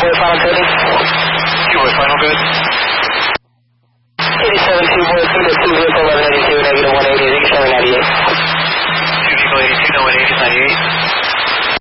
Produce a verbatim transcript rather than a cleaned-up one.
boy, final coding. two boy, final good. eighty-seven, two boy, two to two vehicle, eleven eighty-two, negative one eighty, I think it's showing ninety-eight. two vehicle eighty-two, no one eighty is ninety-eight.